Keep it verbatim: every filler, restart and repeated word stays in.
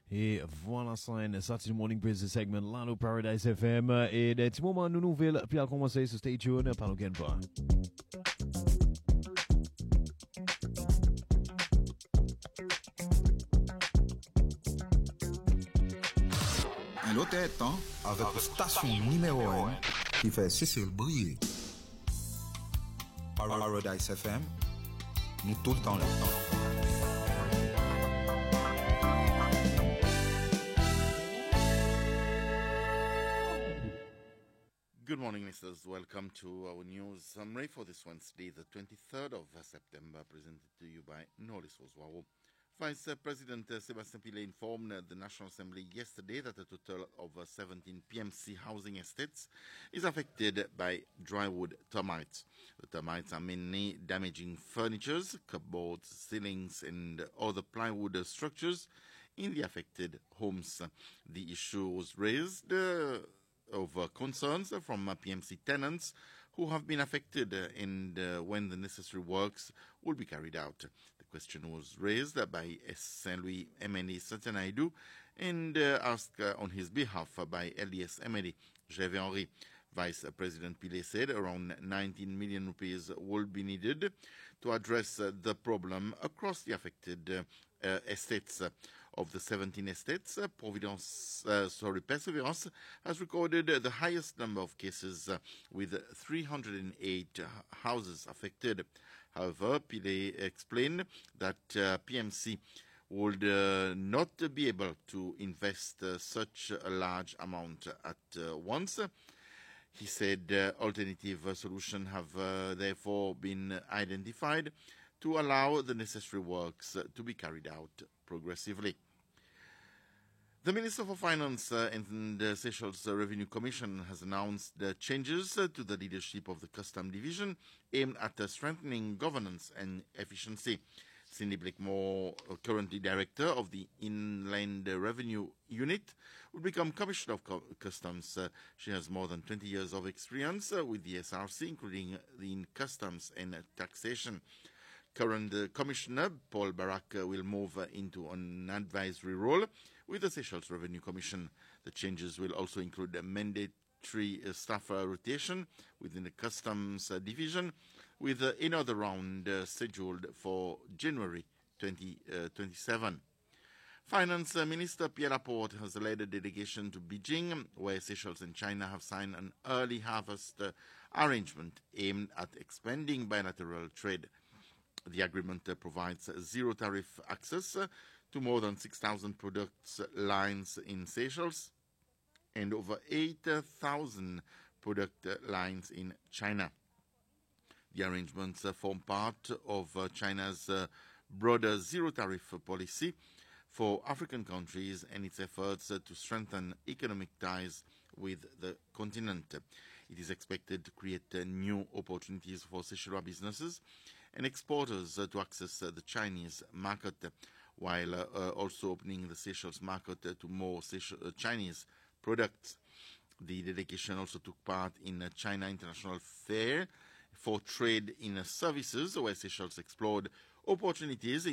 Et voilà ça, un Saturday Morning Business segment là au Paradise F M. Et des petits moments de nouvelles, puis à commencer, so stay tuned, pas nous pas. Il était temps avec la station numéro un qui fait Cécile briller. Paradise F M, nous tout le temps là. Good morning, listeners. Welcome to our news summary for this Wednesday, the twenty-third of September, presented to you by Nolis Oswao. Vice President Sébastien Pillet informed the National Assembly yesterday that a total of seventeen P M C housing estates is affected by drywood termites. The termites are mainly damaging furniture, cupboards, ceilings, and other plywood structures in the affected homes. The issue was raised uh, over concerns from P M C tenants who have been affected and uh, when the necessary works will be carried out. The question was raised by Saint Louis M N A Satyanaidu and uh, asked uh, on his behalf by L D S M N A Gervais Henry. Vice President Pillet said around nineteen million rupees will be needed to address uh, the problem across the affected uh, uh, estates. Of the seventeen estates, uh, Providence, uh, sorry, Perseverance has recorded uh, the highest number of cases uh, with three hundred eight uh, houses affected. However, Pillet explained that uh, P M C would uh, not be able to invest uh, such a large amount at uh, once. He said uh, alternative uh, solutions have uh, therefore been identified to allow the necessary works uh, to be carried out progressively. The Minister for Finance uh, and the Seychelles Revenue Commission has announced the changes uh, to the leadership of the Custom Division aimed at uh, strengthening governance and efficiency. Cindy Blakemore, uh, currently Director of the Inland Revenue Unit, will become Commissioner of Co- Customs. Uh, she has more than twenty years of experience uh, with the S R C, including in customs and uh, taxation. Current uh, Commissioner Paul Barak uh, will move uh, into an advisory role with the Seychelles Revenue Commission. The changes will also include a mandatory uh, staff uh, rotation within the Customs uh, Division, with uh, another round uh, scheduled for January twenty twenty-seven. Finance uh, Minister Pierre Laporte has led a delegation to Beijing, where Seychelles and China have signed an early harvest uh, arrangement aimed at expanding bilateral trade. The agreement uh, provides zero tariff access uh, to more than six thousand products lines in Seychelles and over eight thousand product lines in China. The arrangements uh, form part of uh, China's uh, broader zero tariff policy for African countries and its efforts uh, to strengthen economic ties with the continent. It is expected to create uh, new opportunities for Seychelles businesses and exporters uh, to access uh, the Chinese market, uh, while uh, uh, also opening the Seychelles market uh, to more Seychelles, uh, Chinese products. The delegation also took part in a China International Fair for Trade in uh, Services, where Seychelles explored opportunities